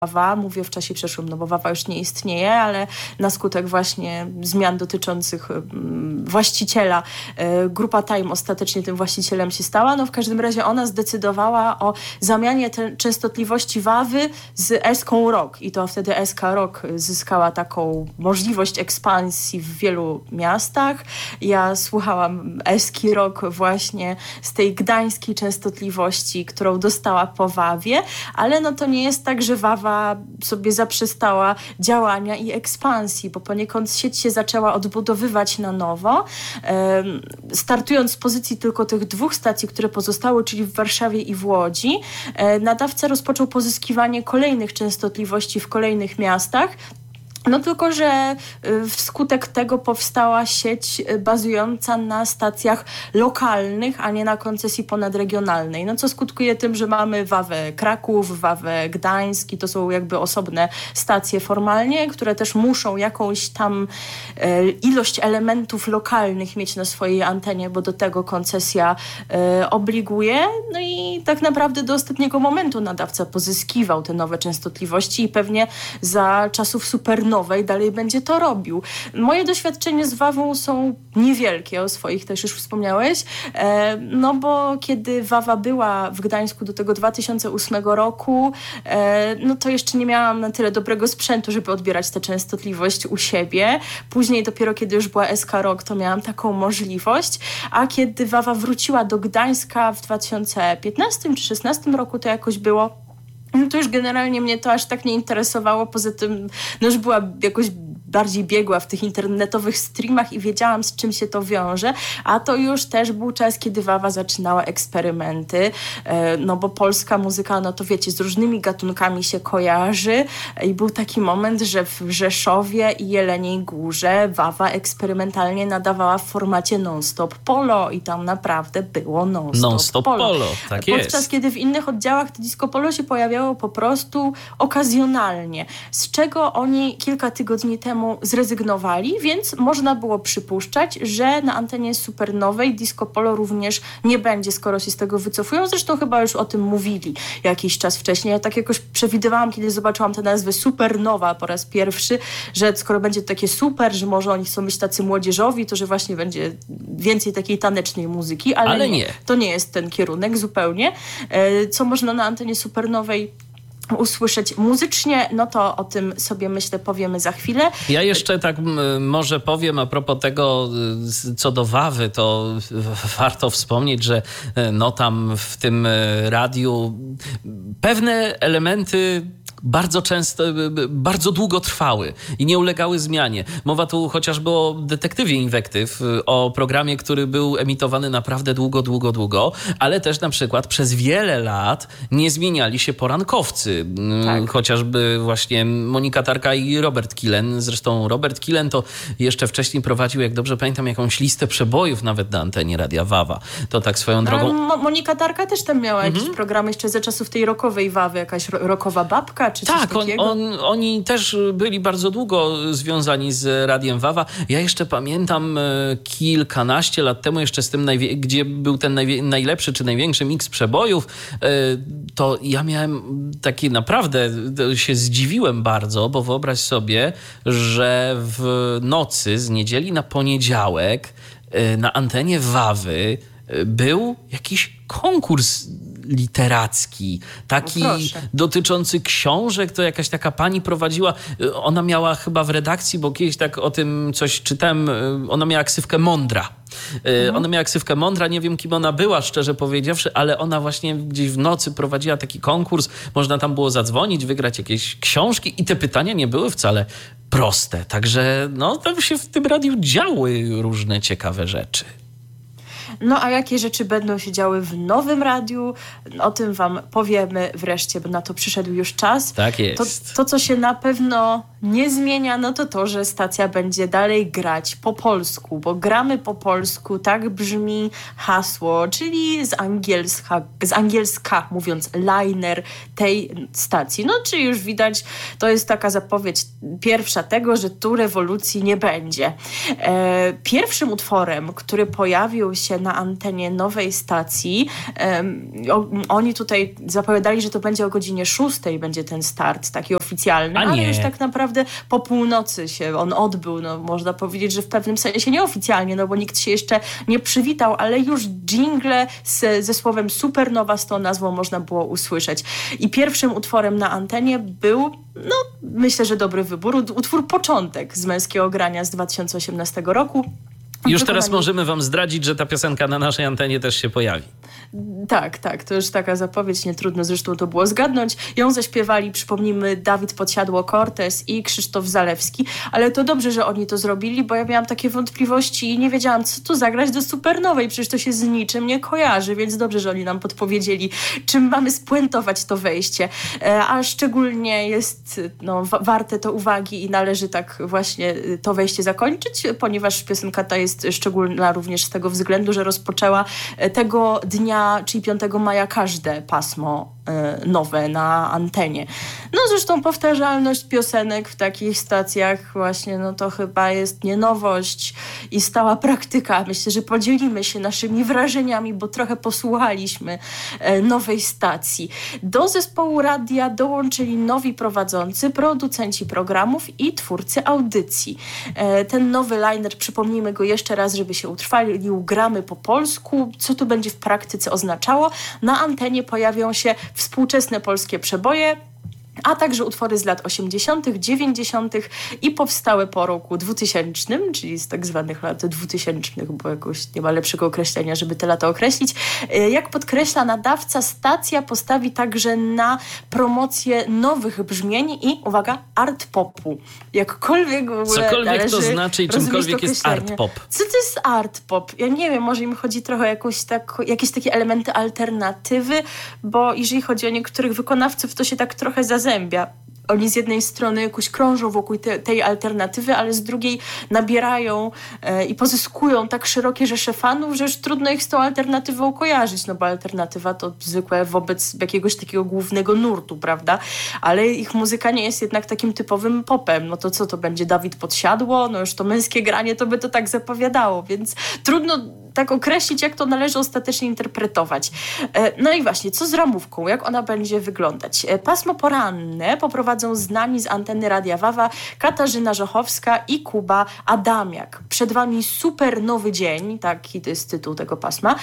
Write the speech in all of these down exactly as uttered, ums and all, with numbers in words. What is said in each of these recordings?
Wawa, mówię w czasie przeszłym, no bo Wawa już nie istnieje, ale na skutek właśnie zmian dotyczących właściciela, grupa Time ostatecznie tym właścicielem się stała. No w każdym razie ona zdecydowała o zamianie te częstotliwości Wawy z Eską Rock i to wtedy Eska Rock zyskała taką możliwość ekspansji w wielu miastach. Ja słuchałam Eski Rock właśnie z tej gdańskiej częstotliwości, którą dostała po Wawie, ale no to nie jest tak, że Wawa sobie zaprzestała działania i ekspansji, bo poniekąd sieć się zaczęła odbudowywać na nowo. Startując z pozycji tylko tych dwóch stacji, które pozostały, czyli w Warszawie i w Łodzi, nadawca rozpoczął pozyskiwanie kolejnych częstotliwości w kolejnych miastach. No tylko, że wskutek tego powstała sieć bazująca na stacjach lokalnych, a nie na koncesji ponadregionalnej. No co skutkuje tym, że mamy Wawę Kraków, Wawę Gdańsk i to są jakby osobne stacje formalnie, które też muszą jakąś tam e, ilość elementów lokalnych mieć na swojej antenie, bo do tego koncesja e, obliguje. No i tak naprawdę do ostatniego momentu nadawca pozyskiwał te nowe częstotliwości i pewnie za czasów super nowej dalej będzie to robił. Moje doświadczenia z Wawą są niewielkie, o swoich też już wspomniałeś, e, no bo kiedy Wawa była w Gdańsku do tego dwa tysiące ósmego roku, e, no to jeszcze nie miałam na tyle dobrego sprzętu, żeby odbierać tę częstotliwość u siebie. Później dopiero kiedy już była Eska Rock, to miałam taką możliwość, a kiedy Wawa wróciła do Gdańska w dwa tysiące piętnastym czy szesnastym roku, to jakoś było. No to już generalnie mnie to aż tak nie interesowało, poza tym no już była jakoś bardziej biegła w tych internetowych streamach i wiedziałam, z czym się to wiąże, a to już też był czas, kiedy Wawa zaczynała eksperymenty, no bo polska muzyka, no to wiecie, z różnymi gatunkami się kojarzy i był taki moment, że w Rzeszowie i Jeleniej Górze Wawa eksperymentalnie nadawała w formacie non-stop polo i tam naprawdę było non-stop, non-stop polo. polo. Tak jest. Podczas kiedy w innych oddziałach to disco polo się pojawiało po prostu okazjonalnie, z czego oni kilka tygodni temu zrezygnowali, więc można było przypuszczać, że na antenie supernowej disco polo również nie będzie, skoro się z tego wycofują. Zresztą chyba już o tym mówili jakiś czas wcześniej. Ja tak jakoś przewidywałam, kiedy zobaczyłam tę nazwę supernowa po raz pierwszy, że skoro będzie to takie super, że może oni chcą być tacy młodzieżowi, to że właśnie będzie więcej takiej tanecznej muzyki, ale, ale nie. nie. To nie jest ten kierunek zupełnie. Co można na antenie supernowej usłyszeć muzycznie, no to o tym sobie, myślę, powiemy za chwilę. Ja jeszcze tak m, może powiem a propos tego, co do Wawy, to warto wspomnieć, że no tam w tym radiu pewne elementy bardzo często, bardzo długo trwały i nie ulegały zmianie. Mowa tu chociażby o Detektywie Inwektyw, o programie, który był emitowany naprawdę długo, długo, długo, ale też na przykład przez wiele lat nie zmieniali się porankowcy. Tak. Chociażby właśnie Monika Tarka i Robert Kilen. Zresztą Robert Kilen to jeszcze wcześniej prowadził, jak dobrze pamiętam, jakąś listę przebojów nawet na antenie Radia Wawa. To tak swoją drogą... Mo- Monika Tarka też tam miała mhm. jakieś programy jeszcze ze czasów tej rockowej Wawy, jakaś ro- rockowa babka, czy tak, coś takiego? on, on, oni też byli bardzo długo związani z Radiem Wawa. Ja jeszcze pamiętam kilkanaście lat temu, jeszcze z tym, najwie- gdzie był ten najwie- najlepszy czy największy miks przebojów, to ja miałem takie naprawdę, się zdziwiłem bardzo, bo wyobraź sobie, że w nocy z niedzieli na poniedziałek na antenie Wawy był jakiś konkurs literacki, taki dotyczący książek, to jakaś taka pani prowadziła, ona miała chyba w redakcji, bo kiedyś tak o tym coś czytałem, ona miała ksywkę Mądra. Mhm. Ona miała ksywkę Mądra, nie wiem kim ona była, szczerze powiedziawszy, ale ona właśnie gdzieś w nocy prowadziła taki konkurs, można tam było zadzwonić, wygrać jakieś książki i te pytania nie były wcale proste, także no tam się w tym radiu działy różne ciekawe rzeczy. No a jakie rzeczy będą się działy w nowym radiu? O tym wam powiemy wreszcie, bo na to przyszedł już czas. Tak jest. To, to co się na pewno nie zmienia, no to to, że stacja będzie dalej grać po polsku, bo gramy po polsku, tak brzmi hasło, czyli z angielska, z angielska mówiąc liner tej stacji. No czy już widać, to jest taka zapowiedź pierwsza tego, że tu rewolucji nie będzie. E, pierwszym utworem, który pojawił się na na antenie nowej stacji. Um, oni tutaj zapowiadali, że to będzie o godzinie szóstej będzie ten start, taki oficjalny, ale już tak naprawdę po północy się on odbył. No, można powiedzieć, że w pewnym sensie nieoficjalnie, no bo nikt się jeszcze nie przywitał, ale już dżingle z, ze słowem Supernowa z tą nazwą można było usłyszeć. I pierwszym utworem na antenie był, no myślę, że dobry wybór, utwór Początek z Męskiego Grania z dwa tysiące osiemnastego roku. Już teraz możemy wam zdradzić, że ta piosenka na naszej antenie też się pojawi. Tak, tak, to już taka zapowiedź, nie trudno zresztą to było zgadnąć. Ją zaśpiewali, przypomnijmy, Dawid Podsiadło-Cortez i Krzysztof Zalewski, ale to dobrze, że oni to zrobili, bo ja miałam takie wątpliwości i nie wiedziałam, co tu zagrać do Supernowej, przecież to się z niczym nie kojarzy, więc dobrze, że oni nam podpowiedzieli, czym mamy spuentować to wejście, a szczególnie jest no, wa- warte to uwagi i należy tak właśnie to wejście zakończyć, ponieważ piosenka ta jest szczególna również z tego względu, że rozpoczęła tego dnia, czyli piątego maja, każde pasmo y, nowe na antenie. No zresztą powtarzalność piosenek w takich stacjach właśnie, no to chyba jest nie nowość i stała praktyka. Myślę, że podzielimy się naszymi wrażeniami, bo trochę posłuchaliśmy y, nowej stacji. Do zespołu radia dołączyli nowi prowadzący, producenci programów i twórcy audycji. Y, ten nowy liner, przypomnijmy go jeszcze raz, żeby się utrwalił, gramy po polsku. Co to będzie w praktyce oznaczało? Na antenie pojawią się współczesne polskie przeboje, a także utwory z lat osiemdziesiątych, dziewięćdziesiątych i powstałe po roku dwutysięcznym, czyli z tak zwanych lat dwutysięcznych, bo jakoś nie ma lepszego określenia, żeby te lata określić. Jak podkreśla nadawca, stacja postawi także na promocję nowych brzmień i, uwaga, art popu. Jakkolwiek w ogóle cokolwiek to znaczy i czymkolwiek jest art pop. Co to jest art pop? Ja nie wiem, może im chodzi trochę o jakąś tak, jakieś takie elementy alternatywy, bo jeżeli chodzi o niektórych wykonawców, to się tak trochę zazębia. Oni z jednej strony jakoś krążą wokół te, tej alternatywy, ale z drugiej nabierają e, i pozyskują tak szerokie rzesze fanów, że już trudno ich z tą alternatywą kojarzyć, no bo alternatywa to zwykle wobec jakiegoś takiego głównego nurtu, prawda? Ale ich muzyka nie jest jednak takim typowym popem. No to co to będzie? Dawid Podsiadło? No już to Męskie Granie to by to tak zapowiadało, więc trudno tak określić, jak to należy ostatecznie interpretować. No i właśnie, co z ramówką? Jak ona będzie wyglądać? Pasmo poranne poprowadzą znani z anteny Radia Wawa Katarzyna Żochowska i Kuba Adamiak. Przed wami super nowy dzień, taki to jest tytuł tego pasma.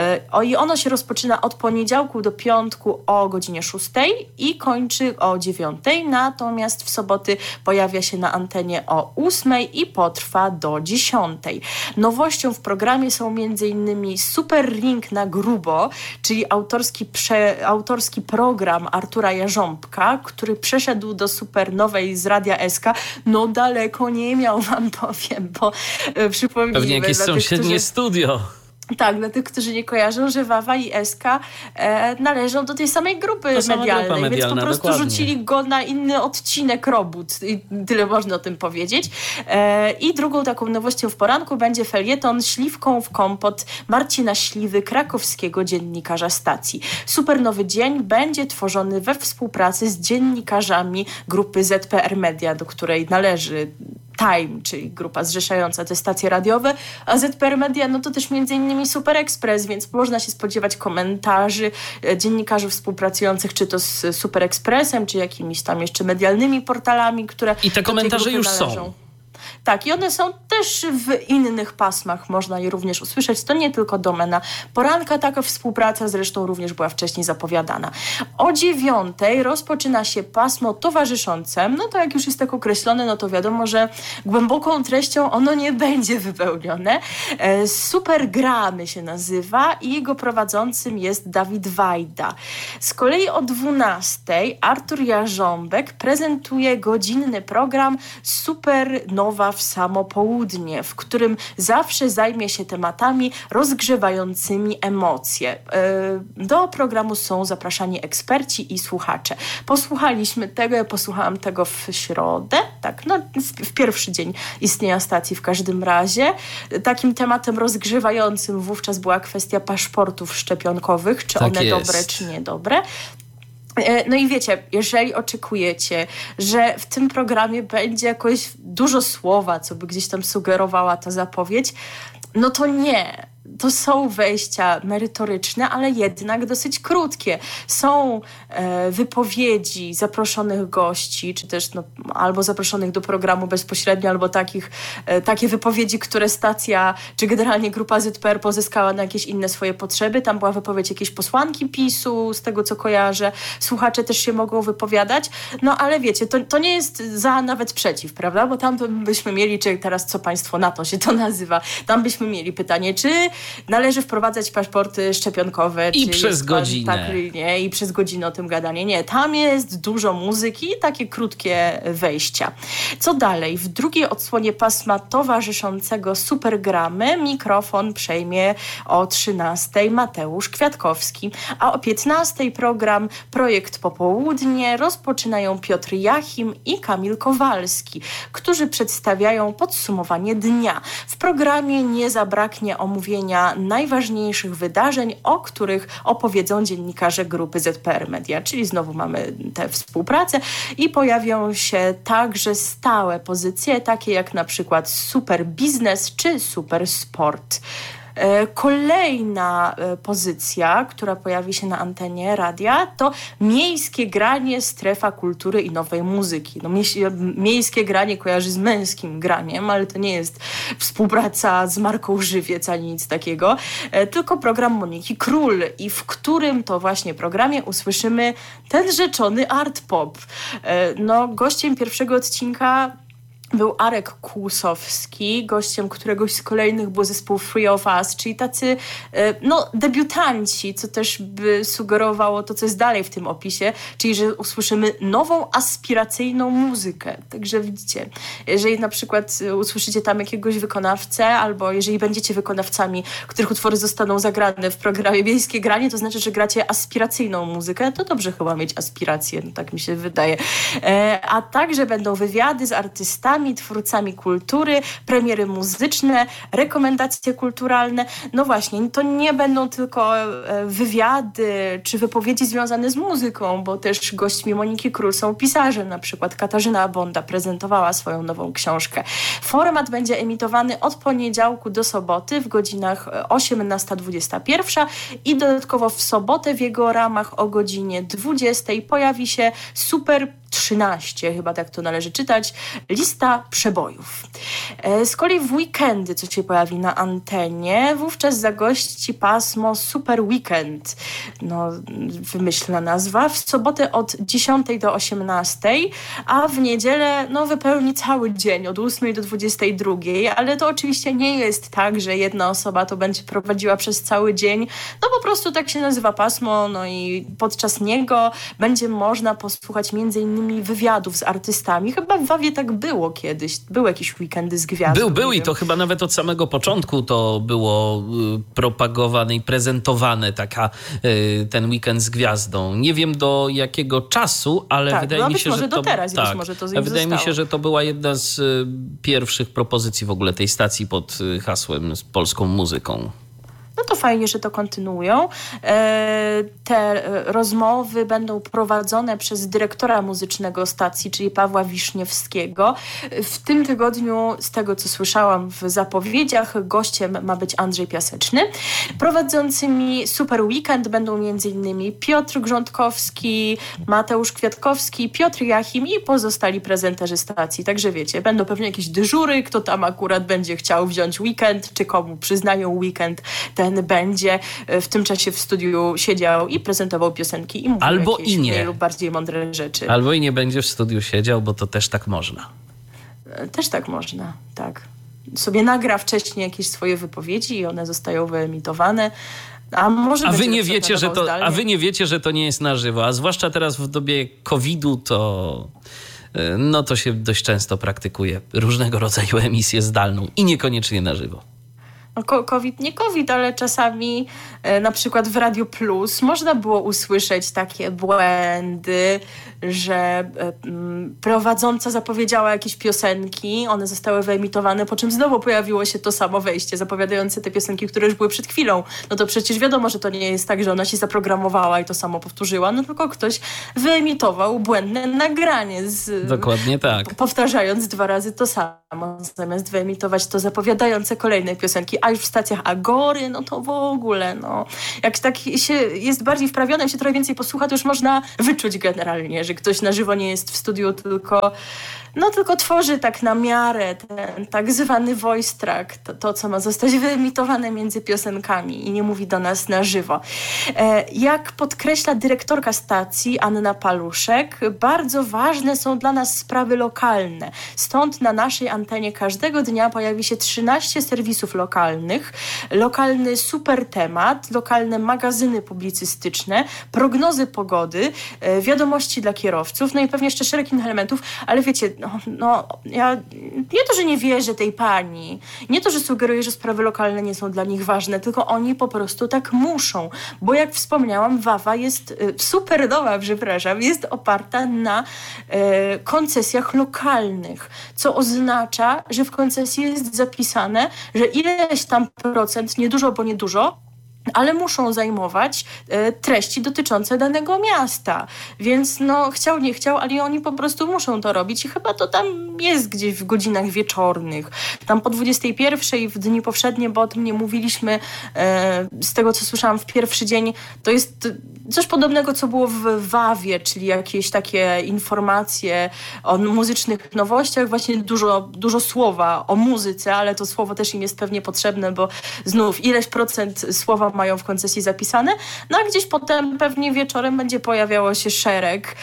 I ono się rozpoczyna od poniedziałku do piątku o godzinie szóstej i kończy o dziewiątej, natomiast w soboty pojawia się na antenie o ósmej i potrwa do dziesiątej. Nowością w programie są między innymi Super Ring na grubo, czyli autorski, prze, autorski program Artura Jarząbka, który przeszedł do Supernowej z Radia S K. No daleko nie miał, wam powiem, bo e, przypomnijmy... Pewnie jakieś sąsiednie którzy... studio. Tak, dla tych, którzy nie kojarzą, że Wawa i S K e, należą do tej samej grupy to medialnej, grupa medialna, więc po prostu dokładnie. rzucili go na inny odcinek robót. I tyle można o tym powiedzieć. E, I drugą taką nowością w poranku będzie felieton Śliwką w kompot Marcina Śliwy, krakowskiego dziennikarza stacji. Supernowy dzień będzie tworzony we współpracy z dziennikarzami grupy Z P R Media, do której należy Time, czyli grupa zrzeszająca te stacje radiowe, a Z P R Media, no to też między innymi Super Express, więc można się spodziewać komentarzy dziennikarzy współpracujących, czy to z Super Expressem, czy jakimiś tam jeszcze medialnymi portalami, które I te komentarze już należą. są. Tak, i one są też w innych pasmach, można je również usłyszeć. To nie tylko domena poranka, taka współpraca zresztą również była wcześniej zapowiadana. O dziewiątej rozpoczyna się pasmo towarzyszące. No to jak już jest tak określone, no to wiadomo, że głęboką treścią ono nie będzie wypełnione. Super Gramy się nazywa i jego prowadzącym jest Dawid Wajda. Z kolei o dwunastej Artur Jarząbek prezentuje godzinny program Super Nowa w samo południe, w którym zawsze zajmie się tematami rozgrzewającymi emocje. Do programu są zapraszani eksperci i słuchacze. Posłuchaliśmy tego, ja posłuchałam tego w środę, tak, no w pierwszy dzień istnienia stacji w każdym razie. Takim tematem rozgrzewającym wówczas była kwestia paszportów szczepionkowych, czy tak one jest. dobre, czy niedobre. No i wiecie, jeżeli oczekujecie, że w tym programie będzie jakoś dużo słowa, co by gdzieś tam sugerowała ta zapowiedź, no to nie. to są wejścia merytoryczne, ale jednak dosyć krótkie. Są e, wypowiedzi zaproszonych gości, czy też no, albo zaproszonych do programu bezpośrednio, albo takich, e, takie wypowiedzi, które stacja, czy generalnie grupa zet pe er pozyskała na jakieś inne swoje potrzeby. Tam była wypowiedź jakiejś posłanki PiSu, z tego co kojarzę. Słuchacze też się mogą wypowiadać. No ale wiecie, to, to nie jest za, nawet przeciw, prawda? Bo tam byśmy mieli, czy teraz co państwo na to się to nazywa, tam byśmy mieli pytanie, czy należy wprowadzać paszporty szczepionkowe. I czy przez godzinę. Tak, nie, i przez godzinę o tym gadanie. Nie, tam jest dużo muzyki i takie krótkie wejścia. Co dalej? W drugiej odsłonie pasma towarzyszącego Supergramy mikrofon przejmie o trzynastej Mateusz Kwiatkowski, a o piętnastej program Projekt Popołudnie rozpoczynają Piotr Jachim i Kamil Kowalski, którzy przedstawiają podsumowanie dnia. W programie nie zabraknie omówienia najważniejszych wydarzeń, o których opowiedzą dziennikarze grupy zet pe er Media, czyli znowu mamy tę współpracę i pojawią się także stałe pozycje, takie jak na przykład Super Biznes czy Super Sport. Kolejna pozycja, która pojawi się na antenie radia, to miejskie granie, strefa kultury i nowej muzyki. No, miejskie granie kojarzy z męskim graniem, ale to nie jest współpraca z marką Żywiec ani nic takiego, tylko program Moniki Król, i w którym to właśnie programie usłyszymy ten rzeczony art pop. No, gościem pierwszego odcinka był Arek Kłusowski, gościem któregoś z kolejnych był zespół Three of Us, czyli tacy no, debiutanci, co też by sugerowało to, co jest dalej w tym opisie, czyli że usłyszymy nową, aspiracyjną muzykę. Także widzicie, jeżeli na przykład usłyszycie tam jakiegoś wykonawcę, albo jeżeli będziecie wykonawcami, których utwory zostaną zagrane w programie Miejskie Granie, to znaczy, że gracie aspiracyjną muzykę, to dobrze chyba mieć aspiracje, no tak mi się wydaje. A także będą wywiady z artystami, twórcami kultury, premiery muzyczne, rekomendacje kulturalne. No właśnie, to nie będą tylko wywiady czy wypowiedzi związane z muzyką, bo też gośćmi Moniki Król są pisarze, na przykład Katarzyna Bonda prezentowała swoją nową książkę. Format będzie emitowany od poniedziałku do soboty w godzinach osiemnasta dwudziesta pierwsza i dodatkowo w sobotę w jego ramach o godzinie dwudziestej pojawi się Super trzynaście, chyba tak to należy czytać, lista przebojów. Z kolei w weekendy, co się pojawi na antenie, wówczas zagości pasmo Super Weekend. No, wymyślna nazwa. W sobotę od dziesiątej do osiemnastej, a w niedzielę no, wypełni cały dzień, od ósmej do dwudziestej drugiej, ale to oczywiście nie jest tak, że jedna osoba to będzie prowadziła przez cały dzień. No po prostu tak się nazywa pasmo, no i podczas niego będzie można posłuchać między innymi wywiadów z artystami. Chyba w Wawie tak było kiedyś. Były jakieś weekendy z gwiazdą. Był, był i to chyba nawet od samego początku to było y, propagowane i prezentowane, taka, y, ten weekend z gwiazdą. Nie wiem do jakiego czasu, ale tak, wydaje no, mi się, może że do to... teraz, tak, może to wydaje zostało. mi się, że to była jedna z y, pierwszych propozycji w ogóle tej stacji pod y, hasłem z polską muzyką. No to fajnie, że to kontynuują. Te rozmowy będą prowadzone przez dyrektora muzycznego stacji, czyli Pawła Wiszniewskiego. W tym tygodniu, z tego co słyszałam w zapowiedziach, gościem ma być Andrzej Piaseczny. Prowadzącymi Super Weekend będą m.in. Piotr Grządkowski, Mateusz Kwiatkowski, Piotr Jachim i pozostali prezenterzy stacji. Także wiecie, będą pewnie jakieś dyżury, kto tam akurat będzie chciał wziąć weekend, czy komu przyznają weekend, ten będzie w tym czasie w studiu siedział i prezentował piosenki i mówił albo jakieś i nie. mniej lub bardziej mądre rzeczy. Albo i nie będzie w studiu siedział, bo to też tak można. Też tak można, tak. Sobie nagra wcześniej jakieś swoje wypowiedzi i one zostają wyemitowane. A, może a, wy nie wiecie, że to, zdalnie. a wy nie wiecie, że to nie jest na żywo. A zwłaszcza teraz w dobie kowida to... no to się dość często praktykuje różnego rodzaju emisję zdalną i niekoniecznie na żywo. No, COVID, nie COVID, ale czasami e, na przykład w Radio Plus można było usłyszeć takie błędy, że e, m, prowadząca zapowiedziała jakieś piosenki, one zostały wyemitowane, po czym znowu pojawiło się to samo wejście zapowiadające te piosenki, które już były przed chwilą. No to przecież wiadomo, że to nie jest tak, że ona się zaprogramowała i to samo powtórzyła, no tylko ktoś wyemitował błędne nagranie. Z, Dokładnie tak. Powtarzając dwa razy to samo, zamiast wyemitować to zapowiadające kolejne piosenki. a już w stacjach Agory, no to w ogóle, no. Jak tak się jest bardziej wprawionym, się trochę więcej posłucha, to już można wyczuć generalnie, że ktoś na żywo nie jest w studiu, tylko no tylko tworzy tak na miarę ten tak zwany voice track, to, to co ma zostać wyemitowane między piosenkami i nie mówi do nas na żywo. E, jak podkreśla dyrektorka stacji Anna Paluszek, bardzo ważne są dla nas sprawy lokalne. Stąd na naszej antenie każdego dnia pojawi się trzynaście serwisów lokalnych, lokalny super temat, lokalne magazyny publicystyczne, prognozy pogody, e, wiadomości dla kierowców, no i pewnie jeszcze szereg innych elementów, ale wiecie, No, no, ja nie to, że nie wierzę tej pani, nie to, że sugeruję, że sprawy lokalne nie są dla nich ważne, tylko oni po prostu tak muszą, bo jak wspomniałam, Wawa jest super nowa, przepraszam, jest oparta na e, koncesjach lokalnych, co oznacza, że w koncesji jest zapisane, że ileś tam procent, niedużo, bo niedużo, ale muszą zajmować e, treści dotyczące danego miasta. Więc no chciał, nie chciał, ale oni po prostu muszą to robić i chyba to tam jest gdzieś w godzinach wieczornych. Tam po dwudziestej pierwszej w dni powszednie, bo o tym nie mówiliśmy, e, z tego co słyszałam w pierwszy dzień, to jest coś podobnego, co było w Wawie, czyli jakieś takie informacje o muzycznych nowościach, właśnie dużo, dużo słowa o muzyce, ale to słowo też im jest pewnie potrzebne, bo znów ileś procent słowa mają w koncesji zapisane, no a gdzieś potem pewnie wieczorem będzie pojawiało się szereg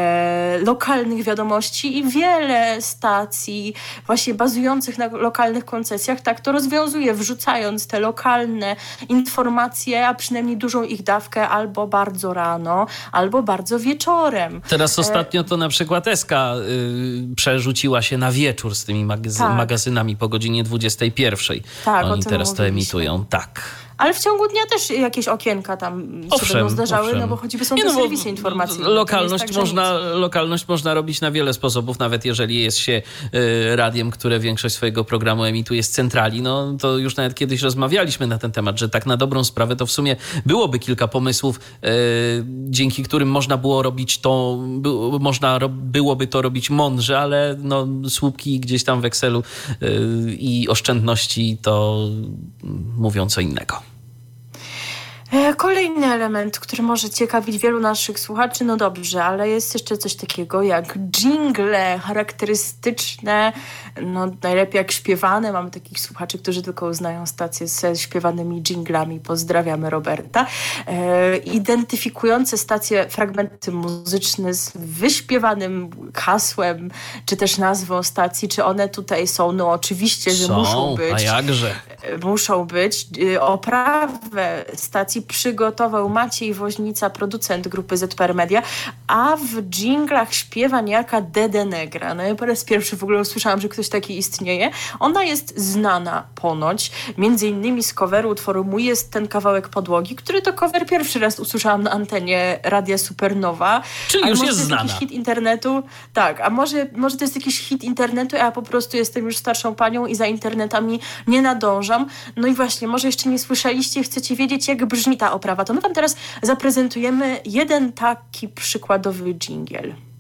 e, lokalnych wiadomości i wiele stacji właśnie bazujących na lokalnych koncesjach tak to rozwiązuje, wrzucając te lokalne informacje, a przynajmniej dużą ich dawkę albo bardzo rano, albo bardzo wieczorem. Teraz ostatnio to na przykład Eska y, przerzuciła się na wieczór z tymi magaz- tak. magazynami po godzinie dwudziestej pierwszej. Tak, Oni teraz to emitują, tak. Ale w ciągu dnia też jakieś okienka tam owszem, się będą zdarzały, owszem. no bo choćby są Nie, te no serwisy informacyjne. Lokalność, tak, można, lokalność można robić na wiele sposobów, nawet jeżeli jest się y, radiem, które większość swojego programu emituje z centrali. No to już nawet kiedyś rozmawialiśmy na ten temat, że tak na dobrą sprawę to w sumie byłoby kilka pomysłów, y, dzięki którym można było robić to, by, można ro, byłoby to robić mądrze, ale no, słupki gdzieś tam w Excelu y, i oszczędności to mówią co innego. Kolejny element, który może ciekawić wielu naszych słuchaczy, no dobrze, ale jest jeszcze coś takiego jak dżingle charakterystyczne, no najlepiej jak śpiewane. Mamy takich słuchaczy, którzy tylko uznają stację ze śpiewanymi dżinglami. Pozdrawiamy Roberta. E, identyfikujące stacje fragmenty muzyczne z wyśpiewanym hasłem, czy też nazwą stacji, czy one tutaj są? No oczywiście, że są, muszą być. A jakże? Muszą być. Oprawę stacji przygotował Maciej Woźnica, producent grupy Z P R Media, a w dżinglach śpiewa niejaka Dede Negra. No ja po raz pierwszy w ogóle usłyszałam, że ktoś taki istnieje. Ona jest znana ponoć, między innymi z coveru utworu Mój jest ten kawałek podłogi, który to cover pierwszy raz usłyszałam na antenie Radia Supernowa. Czyli już jest znana. Jakiś hit internetu? Tak, a może, może to jest jakiś hit internetu, a ja po prostu jestem już starszą panią i za internetami nie nadążam. No i właśnie, może jeszcze nie słyszeliście i chcecie wiedzieć, jak brzmi ta oprawa, to my wam teraz zaprezentujemy jeden taki przykładowy dżingiel.